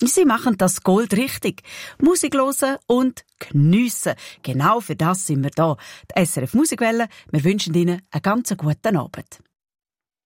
Sie machen das Gold richtig. Musik hören und geniessen. Genau für das sind wir da. Die SRF Musikwelle. Wir wünschen Ihnen einen ganz guten Abend.